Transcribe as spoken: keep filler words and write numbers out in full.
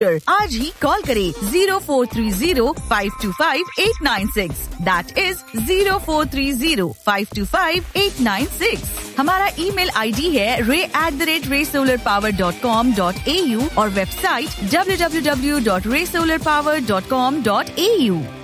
आज ही कॉल करें zero four three zero five to five eight nine six. That is zero four three zero five to five eight nine six. हमारा email ID है रे at the rate रे solar power dot com dot A you और website W W W dot रे solar power dot com dot A you.